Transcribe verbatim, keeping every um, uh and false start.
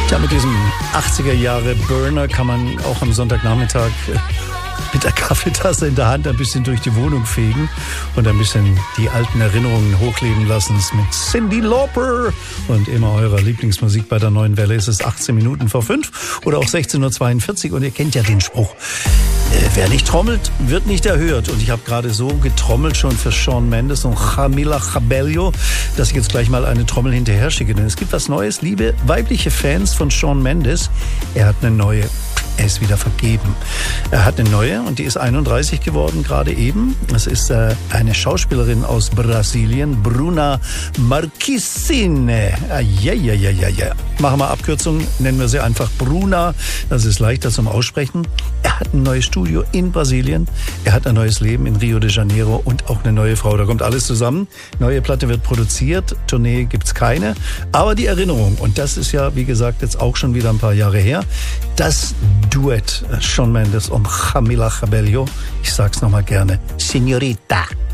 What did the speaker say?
Ja, mit diesem achtziger Jahre Burner kann man auch am Sonntagnachmittag mit der Kaffeetasse in der Hand ein bisschen durch die Wohnung fegen und ein bisschen die alten Erinnerungen hochleben lassen mit Cyndi Lauper und immer eurer Lieblingsmusik bei der Neuen Welle. Es ist achtzehn Minuten vor fünf oder auch sechzehn Uhr zweiundvierzig und ihr kennt ja den Spruch. Äh, wer nicht trommelt, wird nicht erhört. Und ich habe gerade so getrommelt schon für Shawn Mendes und Camila Cabello, dass ich jetzt gleich mal eine Trommel hinterher schicke. Denn es gibt was Neues, liebe weibliche Fans von Shawn Mendes. Er hat eine neue. Er ist wieder vergeben. Er hat eine neue und die ist einunddreißig geworden, gerade eben. Es ist äh, eine Schauspielerin aus Brasilien, Bruna Marquezine. Ah, ja, ja, ja, ja, ja. Machen wir Abkürzung, nennen wir sie einfach Bruna. Das ist leichter zum Aussprechen. Er hat ein neues Studio in Brasilien. Er hat ein neues Leben in Rio de Janeiro und auch eine neue Frau. Da kommt alles zusammen. Neue Platte wird produziert. Tournee gibt's keine. Aber die Erinnerung, und das ist ja, wie gesagt, jetzt auch schon wieder ein paar Jahre her, das Duett Shawn Mendes und Camila Cabello. Ich sag's nochmal gerne. Señorita.